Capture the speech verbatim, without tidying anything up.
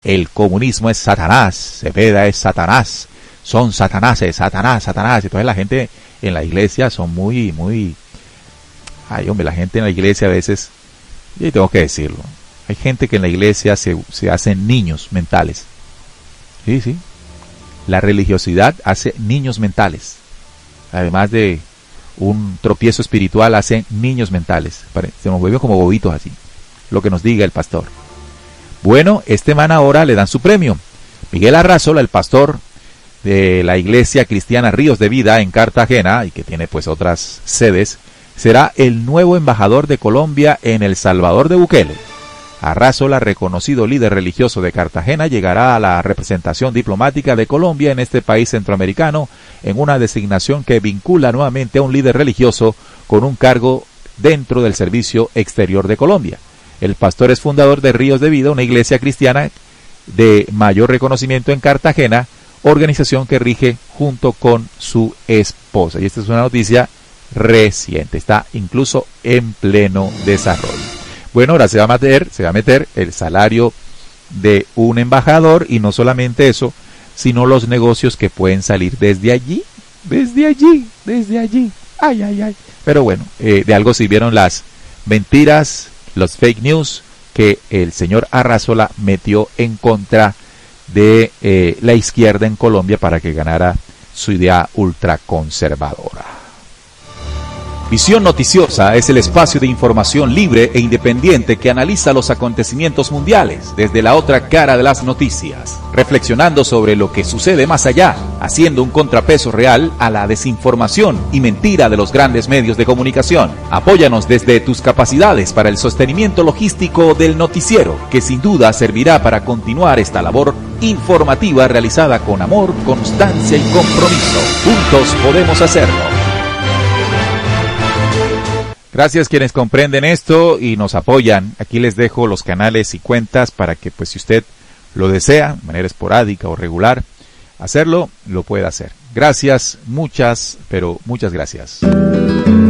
el comunismo es Satanás, Cepeda es Satanás, son Satanáses, Satanás, Satanás. Entonces la gente en la iglesia son muy, muy... Ay, hombre, la gente en la iglesia a veces, y tengo que decirlo, hay gente que en la iglesia se, se hacen niños mentales. Sí, sí. La religiosidad hace niños mentales. Además de un tropiezo espiritual, hace niños mentales. Se nos vuelven como bobitos así. Lo que nos diga el pastor. Bueno, este man ahora le dan su premio. Miguel Arrazola, el pastor de la iglesia cristiana Ríos de Vida en Cartagena, y que tiene pues otras sedes, será el nuevo embajador de Colombia en El Salvador de Bukele. Arrazola, reconocido líder religioso de Cartagena, llegará a la representación diplomática de Colombia en este país centroamericano en una designación que vincula nuevamente a un líder religioso con un cargo dentro del Servicio Exterior de Colombia. El pastor es fundador de Ríos de Vida, una iglesia cristiana de mayor reconocimiento en Cartagena, organización que rige junto con su esposa. Y esta es una noticia reciente, está incluso en pleno desarrollo. Bueno, ahora se va a meter, se va a meter el salario de un embajador, y no solamente eso, sino los negocios que pueden salir desde allí, desde allí, desde allí. Ay, ay, ay. Pero bueno, eh, de algo sirvieron las mentiras, los fake news que el señor Arrazola metió en contra de eh, la izquierda en Colombia para que ganara su idea ultraconservadora. Visión Noticiosa es el espacio de información libre e independiente que analiza los acontecimientos mundiales desde la otra cara de las noticias, reflexionando sobre lo que sucede más allá, haciendo un contrapeso real a la desinformación y mentira de los grandes medios de comunicación. Apóyanos desde tus capacidades para el sostenimiento logístico del noticiero, que sin duda servirá para continuar esta labor informativa realizada con amor, constancia y compromiso. Juntos podemos hacerlo. Gracias quienes comprenden esto y nos apoyan. Aquí les dejo los canales y cuentas para que, pues, si usted lo desea, de manera esporádica o regular, hacerlo, lo pueda hacer. Gracias, muchas, pero muchas gracias.